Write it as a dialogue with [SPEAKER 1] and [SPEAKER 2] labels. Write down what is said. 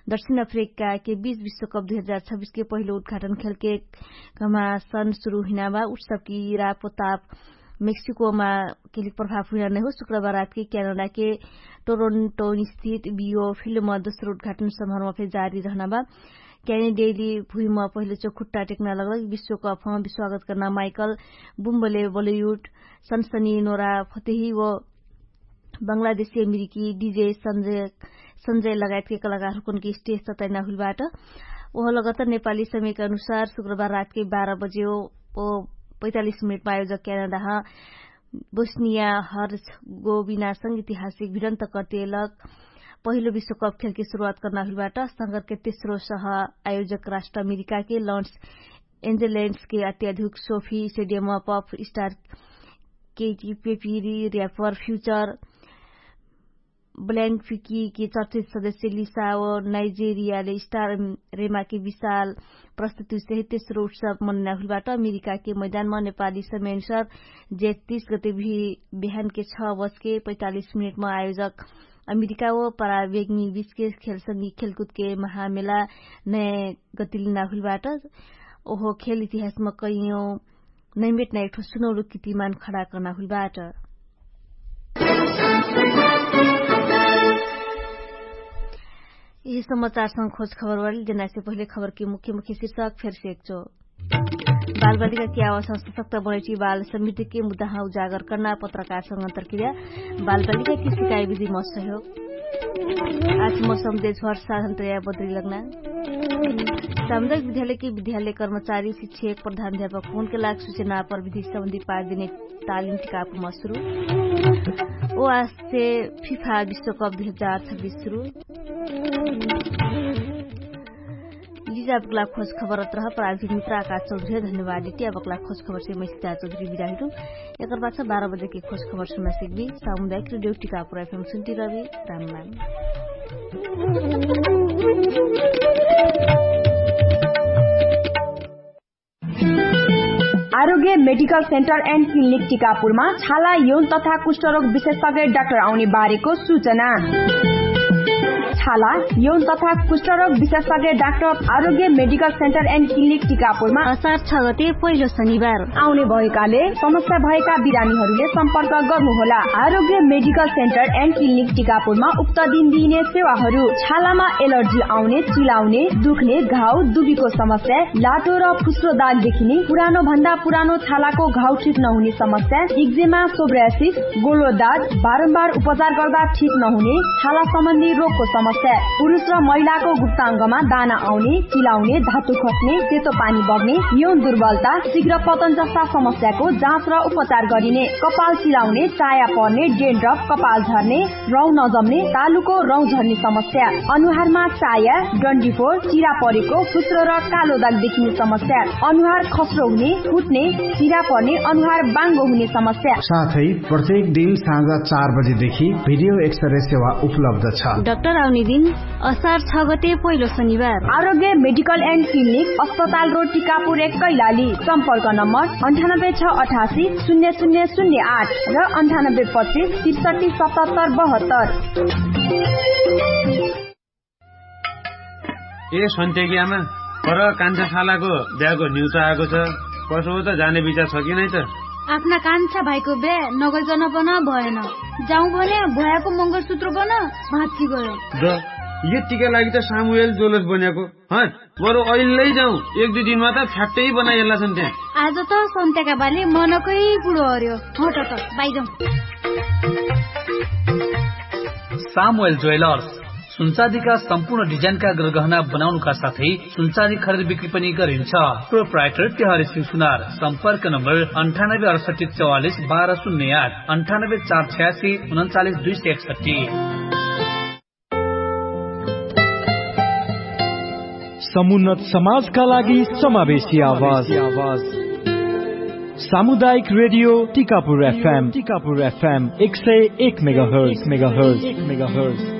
[SPEAKER 1] दक्षिण अफ्रीका के बीच विश्वकप 2026 के पहिलो उद्घाटन खेल के घमासान शुरू हिनामा उत्सव की रापोताप मेक्सिको में के लिए प्रभाव हुआ नहीं हो। शुक्रवार रात के कनाडा के टोरंटो स्थित बियो फील्ड में दोस्रो उद्घाटन समारोह फिर जारी रहना बा। कैनेडियली भूमि पहले चौखुट्टा टेक्न लगभग विश्वकप में स्वागत करना माइकल बुम्बले बॉलीवुड सनसनी नोरा फतेही व बंगलादेशी अमेरिकी डीजे संजय लगायत के कलाकार की स्टेज ततैना हुलबाट वह लगातार नेपाली समय के अनुसार शुक्रवार रात के 12 बजे 45 मिनट में आयोजक कनाडा बोस्निया हर्जगोविनासँग ऐतिहासिक भिडन्त कटेलक पहिलो विश्वकप खेल की शुरूआत करना हुलबाट संघ के तेस्रो सह आयोजक राष्ट्र अमेरिका के लॉस एंजल्स के अत्याधुनिक सोफी स्टेडियम में pop star Katy Perry wrapper future blank फिकी के चर्चित सदस्य लिसा और नाइजेरियाले स्टार रेमा के विशाल प्रस्तुति सहित तेस्रो उत्सव मनाउने हुलबाट अमेरिका के मैदानमा नेपाली समय अनुसार जेठ 30 गते बिहान के 6:45 में आयोजक अमेरिका व पराग्वे बीच के खेलसँगै खेलकुद के महामेला नयाँ गति लिन हुलबाट ओहो खेल इतिहासमा कैयौं नैमेट्न एक सुनौलो कीर्तिमान खड़ा गर्न हुलबाट यही समाचार संग खोज खबर वाली देना से पहले खबर की मुख्य शीर्षक फिर से एक बाल बालिका की आवास सशक्त बनेची बाल समृद्धि के मुद्दा उजागर करना पत्रकार संग अंतरक्रिया बाल बालिका की सिकाई विधि में सहयोग आज मौसम देशभर साधारणतया बदली लगना सामुदायिक विद्यालय के विद्यालय कर्मचारी शिक्षक प्रधानाध्यापक होने के लाग सूचना पर विधि संबंधी पाठ देने तालीम टिकापुरमा शुरू आज से फीफा विश्वकप 2026 शुरू लीजा अबकला खोज खबर रह प्राविधिक मित्र आकाश चौधरी धन्यवाद दी अबकला खोज खबर से मैं सीता चौधरी विदा हिँडू एक 12 बजे की खोज खबर सुन्न सिक्बी सामुदायिक radio Tikapur FM सुन्ती Rabi Ramnam
[SPEAKER 2] Aarogya medical centre and clinic टिकापुरमा छाला यौन तथा कुष्ठरोग विशेषज्ञ डाक्टर आउने बारेको सूचना छाला यौन तथा कुष्ठरोग विशेषज्ञ doctor Aarogya medical centre and clinic टिकापुरमा
[SPEAKER 1] असार 6 गते पहिलो शनिबार
[SPEAKER 2] आउने भएकाले समस्या भएका बिरामीहरूले सम्पर्क गर्नुहोला। आरोग्य मेडिकल सेन्टर एन्ड क्लिनिक टिकापुरमा उक्त दिन दिइने सेवाहरू छालामा एलर्जी आउने चिलाउने दुख्ने घाउ दुबीको समस्या लाटो र फुस्रो दाग देखिने पुरानो भन्दा पुरानो छालाको घाउ ठिक नहुने समस्या एक्जिमा सोब्रासिस गोलो दाग बारम्बार उपचार गर्दा ठिक नहुने छाला सम्बन्धी रोगको समस्या पुरुष र महिलाको गुप्ताङ्गमा दाना आउने चिलाउने धातु खस्ने सेतो पानी बग्ने यौन दुर्बलता शीघ्र पतन जस्ता समस्याको जाँच र उपचार गरिने कपाल चिलाउने चाया पर्ने डेन्ड्रफ कपाल झर्ने रौँ नजम्ने तालुको रौँ झर्ने समस्या अनुहारमा चाया डन्डीफोर चिरा परेको फुस्रो र कालो दाग देखिने समस्या अनुहार खस्रो हुने फुट्ने चिरा पर्ने अनुहार बाङ्गो हुने समस्या
[SPEAKER 3] साथै प्रत्येक दिन साँझ 4 बजेदेखि भिडियो एक्सरे सेवा उपलब्ध छ।
[SPEAKER 1] डाक्टर आउने दिन असार 6 गते पहिलो शनिबार
[SPEAKER 2] आरोग्य मेडिकल एन्ड क्लिनिक अस्पताल रोड टिकापुर 1 कैलाली सम्पर्क नम्बर 9868 0008 र 9825 63 77 72।
[SPEAKER 4] ए सन्तेकी आमा पर कान्छा छालाको बिहाको न्युज आएको छ कसो हो त जाने विचार छ कि नै त
[SPEAKER 5] आफ्ना कान्छा भाइको बे नगइकन पनि भएन जाउँ भने भयाको मंगलसूत्र बन भाँची गयो
[SPEAKER 4] र यतिका लागि त सामुएल जोलस बनेको बरु अहिले जाउँ 1-2 दिनमा त फ्याट्टै बनाइएला छन् त्यहाँ
[SPEAKER 5] आज त सन्तेका बाले मनकै कुरो हर्यो हट त बाइ जाउँ।
[SPEAKER 6] सामुएल ज्वेलर्स सुनचाँदीका सम्पूर्ण डिजाइनका गहना बनाउनुका साथै सुनचाँदी खरिद बिक्री पनि गरिन्छ। प्रोप्राइटर तिहारी सिंह सुनार सम्पर्क नम्बर 986844 1208 98486 39261।
[SPEAKER 7] समुन्नत समाजका लागि समावेशी आवाज सामुदायिक रेडियो टिकापुर एफएम 101 मेगाहर्ज